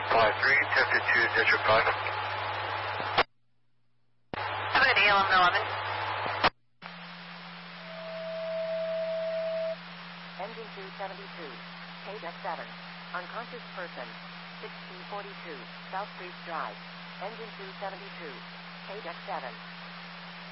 53, tempted to District 5. Have a good day, 1111. Engine 272, KDEC 7, unconscious person, 1642, South Street Drive. Engine 272, KDEC 7.